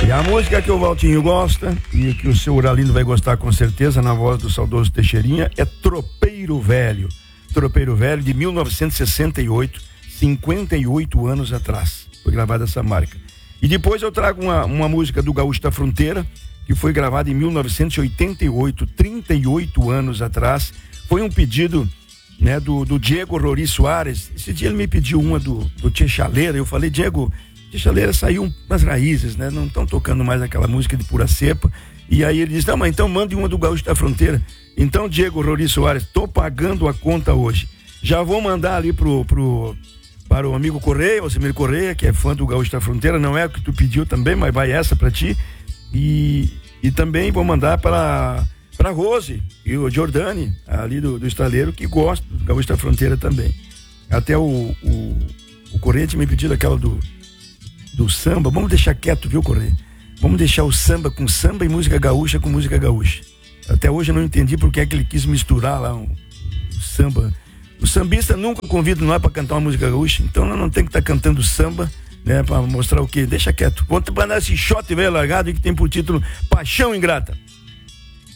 E a música que o Valtinho gosta e que o seu Uralindo vai gostar com certeza, na voz do saudoso Teixeirinha, é Tropeiro Velho. Tropeiro Velho de 1968, 58 anos atrás. Foi gravada essa marca. E depois eu trago uma música do Gaúcho da Fronteira, que foi gravada em 1988, 38 anos atrás. Foi um pedido, né, do Diego Rori Soares. Esse dia ele me pediu uma do Tchê Chaleira. Eu falei, Diego, Tchê Chaleira saiu das raízes, né? Não estão tocando mais aquela música de pura cepa. E aí ele disse, não, mas então mande uma do Gaúcho da Fronteira. Então, Diego Rori Soares, tô pagando a conta hoje. Já vou mandar ali para o amigo Correia, o Semir Correia, que é fã do Gaúcho da Fronteira. Não é o que tu pediu também, mas vai essa para ti. E também vou mandar para Rose e o Giordani, ali do Estaleiro, que gosta do Gaúcho da Fronteira também. Até o Correia tinha me pedido aquela do samba. Vamos deixar quieto, viu, Correia? Vamos deixar o samba com samba e música gaúcha com música gaúcha. Até hoje eu não entendi porque é que ele quis misturar lá o samba. O sambista nunca convida nós para cantar uma música gaúcha, então nós não tem que estar cantando samba, né, para mostrar o quê? Deixa quieto. Vamos mandar esse shot velho largado que tem por título Paixão Ingrata.